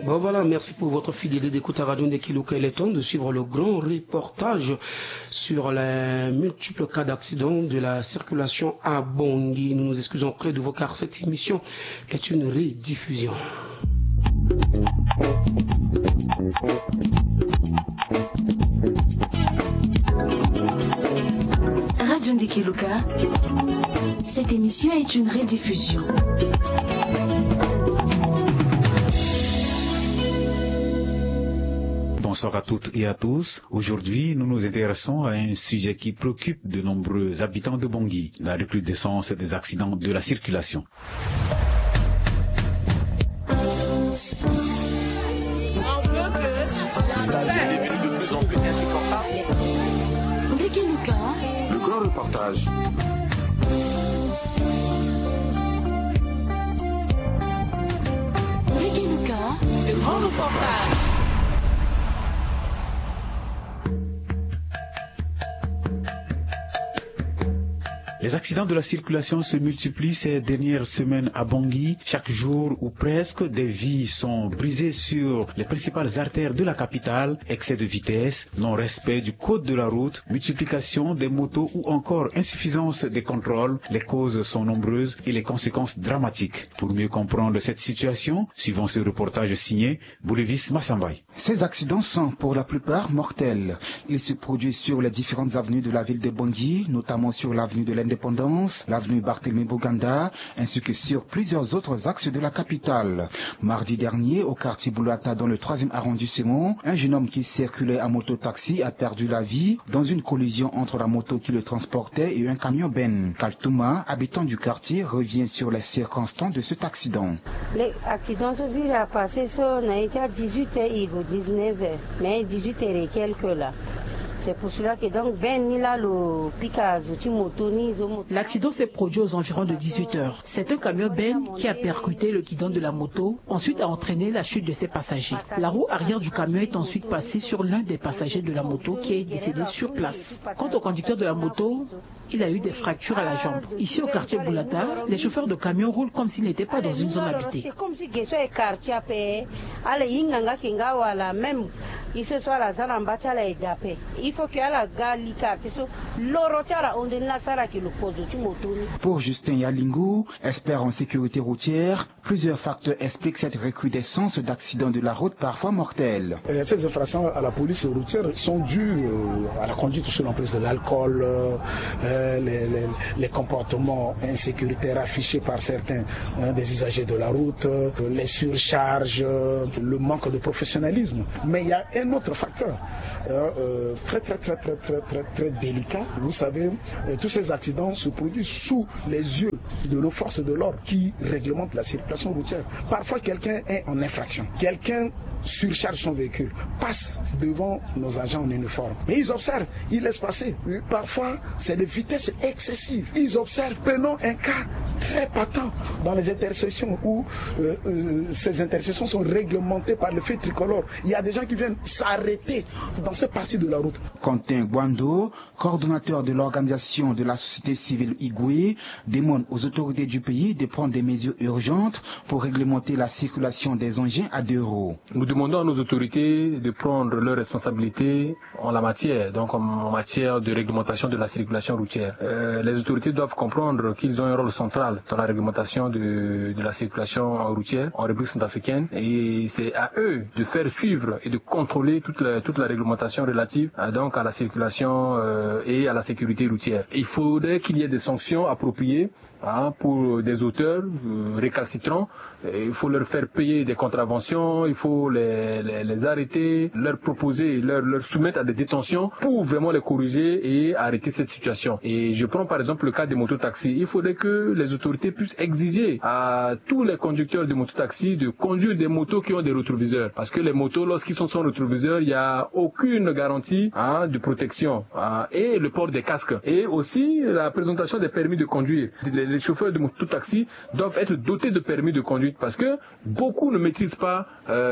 Bon voilà, merci pour votre fidélité d'écoute à Radio Ndekiluka. Il est temps de suivre le grand reportage sur les multiples cas d'accidents de la circulation à Bangui. Nous nous excusons auprès de vous car cette émission est une rediffusion. Radio Ndekiluka, cette émission est une rediffusion. Bonsoir à toutes et à tous. Aujourd'hui, nous nous intéressons à un sujet qui préoccupe de nombreux habitants de Bangui, la recrudescence des accidents de la circulation. Le grand reportage. Le grand reportage. Les accidents de la circulation se multiplient ces dernières semaines à Bangui. Chaque jour ou presque, des vies sont brisées sur les principales artères de la capitale. Excès de vitesse, non-respect du code de la route, multiplication des motos ou encore insuffisance des contrôles. Les causes sont nombreuses et les conséquences dramatiques. Pour mieux comprendre cette situation, suivons ce reportage signé Boulevis Massambay. Ces accidents sont pour la plupart mortels. Ils se produisent sur les différentes avenues de la ville de Bangui, notamment sur l'avenue de l'Indépendance, l'avenue Barthélemy Boganda, ainsi que sur plusieurs autres axes de la capitale. Mardi dernier, au quartier Boulata, dans le 3e arrondissement, un jeune homme qui circulait en moto-taxi a perdu la vie dans une collision entre la moto qui le transportait et un camion Ben. Kaltouma, habitant du quartier, revient sur les circonstances de cet accident. L'accident se vu à passer sur 18h et 19h, mais 18h et quelques là. C'est pour cela que donc l'accident s'est produit aux environs de 18h. C'est un camion Ben qui a percuté le guidon de la moto, ensuite a entraîné la chute de ses passagers. La roue arrière du camion est ensuite passée sur l'un des passagers de la moto qui est décédé sur place. Quant au conducteur de la moto, il a eu des fractures à la jambe. Ici au quartier Boulata, les chauffeurs de camions roulent comme s'ils n'étaient pas dans une zone habitée. Pour Justin Yalingou, expert en sécurité routière, plusieurs facteurs expliquent cette recrudescence d'accidents de la route parfois mortels. Ces infractions à la police routière sont dues à la conduite sous l'emprise de l'alcool, les comportements insécuritaires affichés par certains des usagers de la route, les surcharges, le manque de professionnalisme. Mais il y a un autre facteur très délicat. Vous savez, tous ces accidents se produisent sous les yeux de nos forces de l'ordre qui réglementent la circulation routière. Parfois, quelqu'un est en infraction. Quelqu'un surcharge son véhicule, passe devant nos agents en uniforme. Et ils observent, ils laissent passer. Parfois, c'est de vitesse excessive. Ils observent, prenons un cas très patent dans les intersections où ces intersections sont réglementées par le feu tricolore. Il y a des gens qui viennent s'arrêter dans cette partie de la route. Quentin Gwando, coordonnateur de l'organisation de la société civile Igwe, demande aux autorités du pays de prendre des mesures urgentes pour réglementer la circulation des engins à 2 roues. Nous demandons à nos autorités de prendre leurs responsabilités en la matière, donc en matière de réglementation de la circulation routière. Les autorités doivent comprendre qu'ils ont un rôle central dans la réglementation de la circulation routière en République centrafricaine et c'est à eux de faire suivre et de contrôler toute la réglementation relative donc à la circulation et à la sécurité routière. Il faudrait qu'il y ait des sanctions appropriées pour des auteurs récalcitrants. Il faut leur faire payer des contraventions, il faut les arrêter, leur proposer, leur soumettre à des détentions pour vraiment les corriger et arrêter cette situation. Et je prends par exemple le cas des mototaxis. Il faudrait que les autorités puissent exiger à tous les conducteurs de mototaxis de conduire des motos qui ont des rétroviseurs. Parce que les motos, lorsqu'ils sont sans rétroviseur, il n'y a aucune garantie de protection et le port des casques. Et aussi la présentation des permis de conduire. Les chauffeurs de mototaxi doivent être dotés de permis de conduite parce que beaucoup ne maîtrisent pas la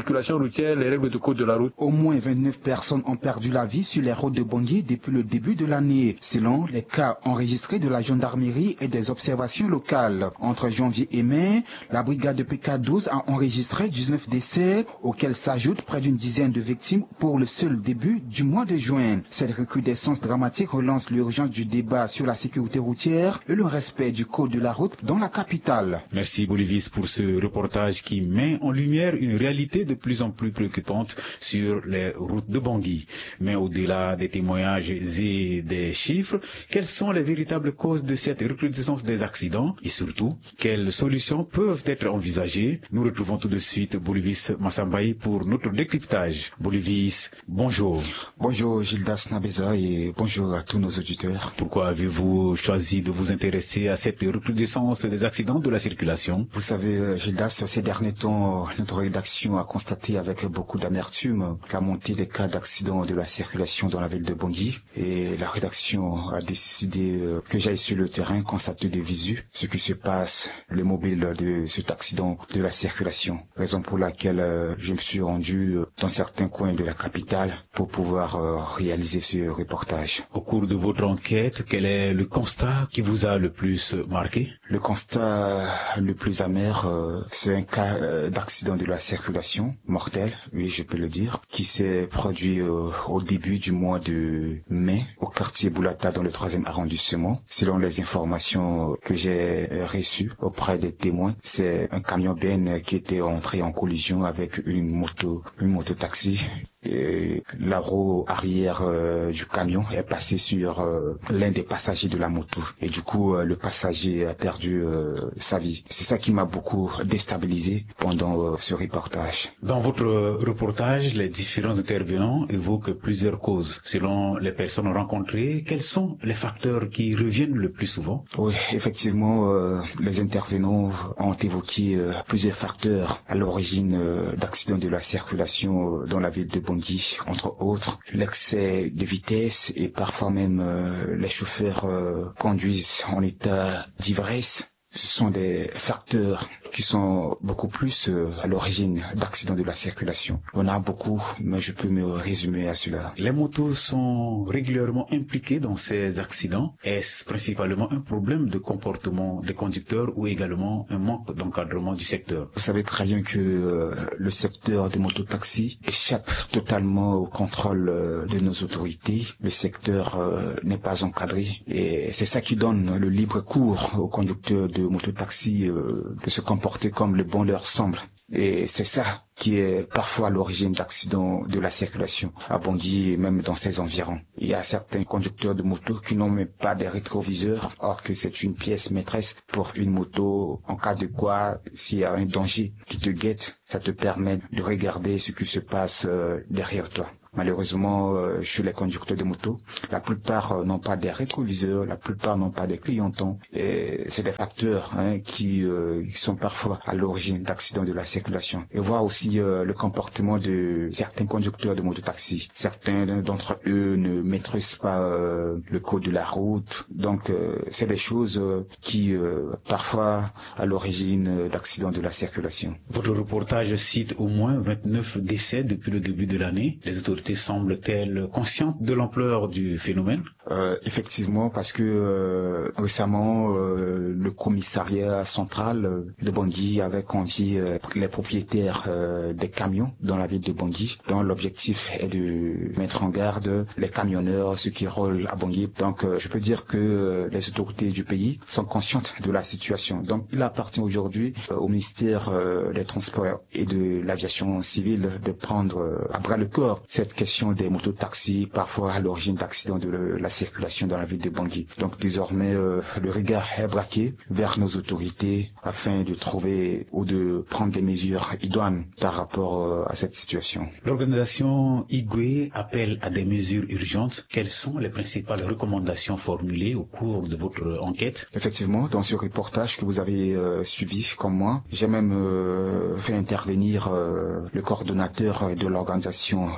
circulation routière, les règles de code de la route. Au moins 29 personnes ont perdu la vie sur les routes de Bangui depuis le début de l'année, selon les cas enregistrés de la gendarmerie et des observations locales. Entre janvier et mai, la brigade de PK12 a enregistré 19 décès, auxquels s'ajoutent près d'une dizaine de victimes pour le seul début du mois de juin. Cette recrudescence dramatique relance l'urgence du débat sur la sécurité routière et le respect du code de la route dans la capitale. Merci Bolivis pour ce reportage qui met en lumière une réalité de plus en plus préoccupante sur les routes de Bangui. Mais au-delà des témoignages et des chiffres, quelles sont les véritables causes de cette recrudescence des accidents et surtout, quelles solutions peuvent être envisagées? Nous retrouvons tout de suite Bolivis Massambaye pour notre décryptage. Bolivis, bonjour. Bonjour Gildas Nabeza et bonjour à tous nos auditeurs. Pourquoi avez-vous choisi de vous intéresser à cette recrudescence des accidents de la circulation? Vous savez, Gildas, ces derniers temps, notre rédaction a constaté avec beaucoup d'amertume la montée des cas d'accidents de la circulation dans la ville de Bangui et la rédaction a décidé que j'aille sur le terrain constater de visu ce qui se passe, le mobile de cet accident de la circulation. Raison pour laquelle je me suis rendu dans certains coins de la capitale pour pouvoir réaliser ce reportage. Au cours de votre enquête, quel est le constat qui vous a le plus marqué? Le constat le plus amer, c'est un cas d'accident de la circulation mortel, oui je peux le dire, qui s'est produit au début du mois de mai au quartier Boulata dans le 3e arrondissement. Selon les informations que j'ai reçues auprès des témoins, c'est un camion Ben qui était entré en collision avec une moto-taxi. Et la roue arrière du camion est passée sur l'un des passagers de la moto. Et du coup, le passager a perdu sa vie. C'est ça qui m'a beaucoup déstabilisé pendant ce reportage. Dans votre reportage, les différents intervenants évoquent plusieurs causes. Selon les personnes rencontrées, quels sont les facteurs qui reviennent le plus souvent? Oui, effectivement, les intervenants ont évoqué plusieurs facteurs à l'origine d'accidents de la circulation dans la ville de Bangui. Entre autres, l'excès de vitesse et parfois même les chauffeurs conduisent en état d'ivresse. Ce sont des facteurs qui sont beaucoup plus à l'origine d'accidents de la circulation. On a beaucoup, mais je peux me résumer à cela. Les motos sont régulièrement impliquées dans ces accidents. Est-ce principalement un problème de comportement des conducteurs ou également un manque d'encadrement du secteur? Vous savez très bien que le secteur des mototaxis échappe totalement au contrôle de nos autorités. Le secteur n'est pas encadré et c'est ça qui donne le libre cours aux conducteurs de mototaxi de se comporter comme le bon leur semble. Et c'est ça qui est parfois à l'origine d'accidents de la circulation à Bangui et même dans ses environs. Il y a certains conducteurs de moto qui n'ont même pas des rétroviseurs, or que c'est une pièce maîtresse pour une moto. En cas de quoi, s'il y a un danger qui te guette, ça te permet de regarder ce qui se passe derrière toi. Malheureusement, chez les conducteurs de moto, la plupart n'ont pas des rétroviseurs, la plupart n'ont pas des clignotants. Et c'est des facteurs qui sont parfois à l'origine d'accidents de la circulation. Et voir aussi le comportement de certains conducteurs de mototaxi. Certains d'entre eux ne maîtrisent pas le code de la route. Donc, c'est des choses qui parfois à l'origine d'accidents de la circulation. Votre reportage cite au moins 29 décès depuis le début de l'année. Les autorités semblent-elles conscientes de l'ampleur du phénomène? Effectivement, parce que récemment, le commissariat central de Bangui avait convié les propriétaires des camions dans la ville de Bangui, dont l'objectif est de mettre en garde les camionneurs, ceux qui roulent à Bangui. Donc, je peux dire que les autorités du pays sont conscientes de la situation. Donc, il appartient aujourd'hui au ministère des Transports et de l'Aviation civile de prendre à bras le corps cette question des mototaxis, parfois à l'origine d'accidents de la circulation dans la ville de Bangui. Donc désormais, le regard est braqué vers nos autorités afin de trouver ou de prendre des mesures idoines par rapport à cette situation. L'organisation IGWE appelle à des mesures urgentes. Quelles sont les principales recommandations formulées au cours de votre enquête? Effectivement, dans ce reportage que vous avez suivi comme moi, j'ai même fait intervenir le coordonnateur de l'organisation IGWE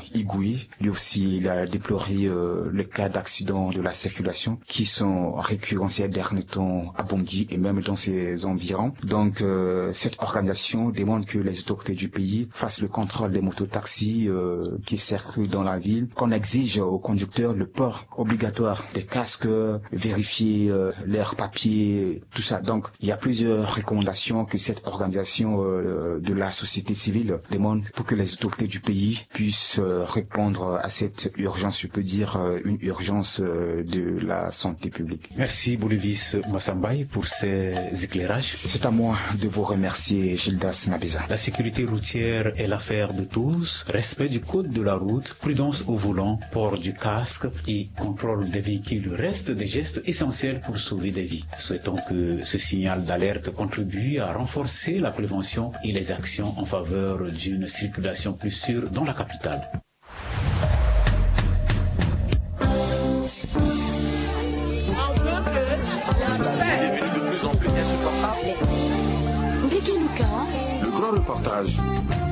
oui. Lui aussi, il a déploré les cas d'accidents de la circulation qui sont récurrents ces derniers temps à Bangui et même dans ses environs. Donc, cette organisation demande que les autorités du pays fassent le contrôle des mototaxis qui circulent dans la ville, qu'on exige aux conducteurs le port obligatoire des casques, vérifier leurs papiers, tout ça. Donc, il y a plusieurs recommandations que cette organisation de la société civile demande pour que les autorités du pays puissent répondre à cette urgence, je peux dire une urgence de la santé publique. Merci Bolivis Massambaye pour ces éclairages. C'est à moi de vous remercier, Gildas Nabiza. La sécurité routière est l'affaire de tous. Respect du code de la route, prudence au volant, port du casque et contrôle des véhicules restent des gestes essentiels pour sauver des vies. Souhaitons que ce signal d'alerte contribue à renforcer la prévention et les actions en faveur d'une circulation plus sûre dans la capitale. Ndeke Luka, Le grand reportage.